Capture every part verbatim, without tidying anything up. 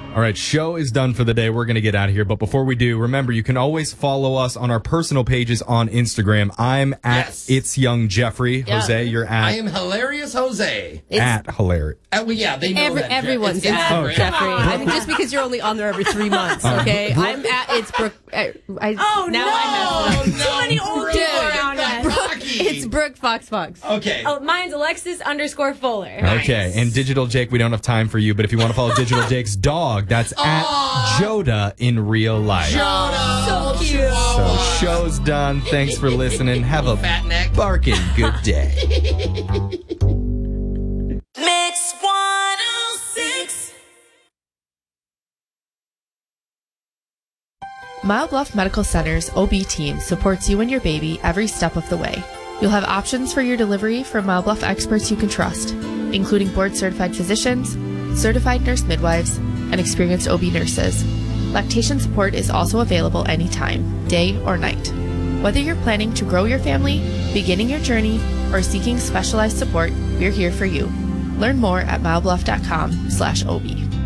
All right, show is done for the day. We're going to get out of here. But before we do, remember, you can always follow us on our personal pages on Instagram. I'm at Yes. It's Young Jeffrey. Yeah. Jose, you're at... I am Hilarious Jose. At Hilarious. Uh, well, yeah, they know Every, that. everyone's It's at Instagram. Jeffrey. I mean, just because you're only on there every three months, okay? Brooke- I'm at it's Brooke. I, I, Oh, now no. I messed it up. Too many old Dude, people around us. Rocky. It's Brooke Fox Fox. Okay. Oh, mine's Alexis underscore Fuller. Okay, and Digital Jake, we don't have time for you, but if you want to follow Digital Jake's dog, that's at Joda in real life. So cute. So show's done. Thanks for listening. Have a Fat neck. barking good day. Mix one oh six. Mile Bluff Medical Center's O B team supports you and your baby every step of the way. You'll have options for your delivery from Mile Bluff experts you can trust, including board-certified physicians, certified nurse midwives, and experienced O B nurses. Lactation support is also available anytime, day or night. Whether you're planning to grow your family, beginning your journey, or seeking specialized support, we're here for you. Learn more at milebluff.com slash OB.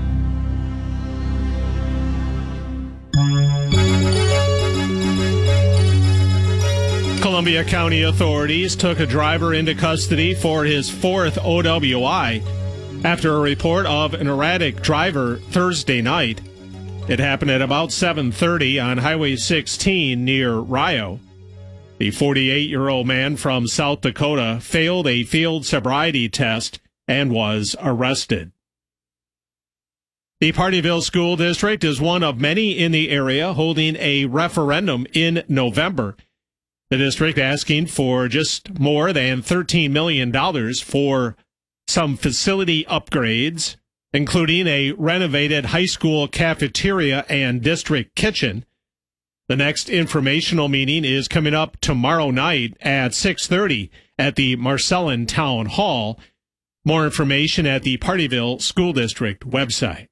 Columbia County authorities took a driver into custody for his fourth O W I after a report of an erratic driver Thursday night. It happened at about seven thirty on Highway sixteen near Rio. The forty-eight-year-old man from South Dakota failed a field sobriety test and was arrested. The Partyville School District is one of many in the area holding a referendum in November. The district asking for just more than thirteen million dollars for some facility upgrades, including a renovated high school cafeteria and district kitchen. The next informational meeting is coming up tomorrow night at six thirty at the Marcellin Town Hall. More information at the Partyville School District website.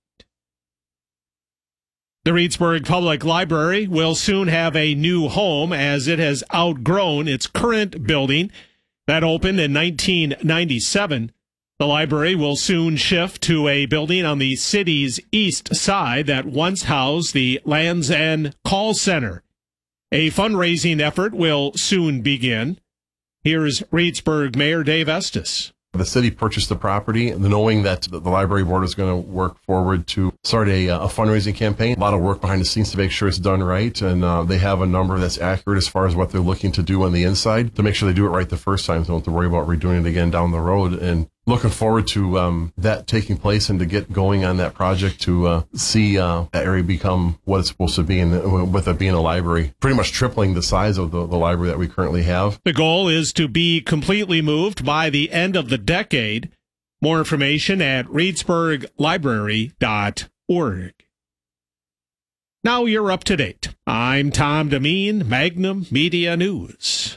The Reedsburg Public Library will soon have a new home as it has outgrown its current building that opened in nineteen ninety-seven. The library will soon shift to a building on the city's east side that once housed the Lands End Call Center. A fundraising effort will soon begin. Here's Reedsburg Mayor Dave Estes. The city purchased the property, knowing that the library board is going to work forward to start a, a fundraising campaign. A lot of work behind the scenes to make sure it's done right, and uh, they have a number that's accurate as far as what they're looking to do on the inside to make sure they do it right the first time, so they don't have to worry about redoing it again down the road. And looking forward to um, that taking place and to get going on that project to uh, see uh, that area become what it's supposed to be, and with it being a library, pretty much tripling the size of the, the library that we currently have. The goal is to be completely moved by the end of the decade. More information at reedsburg library dot org. Now you're up to date. I'm Tom Demeen, Magnum Media News.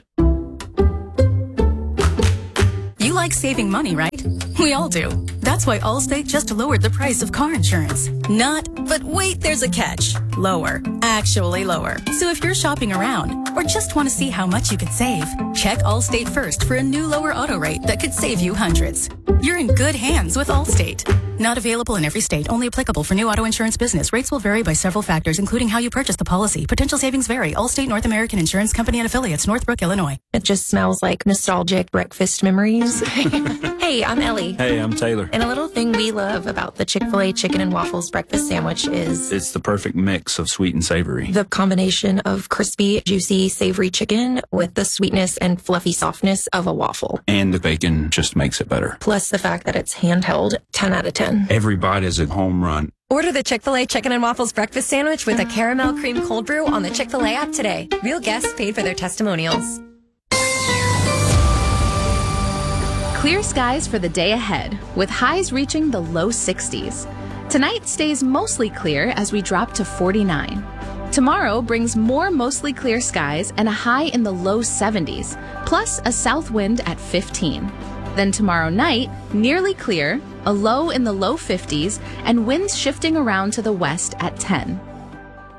You like saving money, right? We all do. That's why Allstate just lowered the price of car insurance. Not, but wait, there's a catch. Lower. Actually lower. So if you're shopping around or just want to see how much you could save, check Allstate first for a new lower auto rate that could save you hundreds. You're in good hands with Allstate. Not available in every state. Only applicable for new auto insurance business. Rates will vary by several factors, including how you purchase the policy. Potential savings vary. Allstate North American Insurance Company and Affiliates, Northbrook, Illinois. It just smells like nostalgic breakfast memories. Hey, I'm Ellie. Hey, I'm Taylor. And a little thing we love about the Chick-fil-A chicken and waffles breakfast sandwich is it's the perfect mix of sweet and savory. The combination of crispy, juicy, savory chicken with the sweetness and fluffy softness of a waffle. And the bacon just makes it better. Plus the fact that it's handheld, ten out of ten. Every bite is a home run. Order the Chick-fil-A Chicken and Waffles Breakfast Sandwich with a caramel cream cold brew on the Chick-fil-A app today. Real guests paid for their testimonials. Clear skies for the day ahead, with highs reaching the low sixties. Tonight stays mostly clear as we drop to forty-nine. Tomorrow brings more mostly clear skies and a high in the low seventies, plus a south wind at fifteen. Then tomorrow night, nearly clear, a low in the low fifties, and winds shifting around to the west at ten.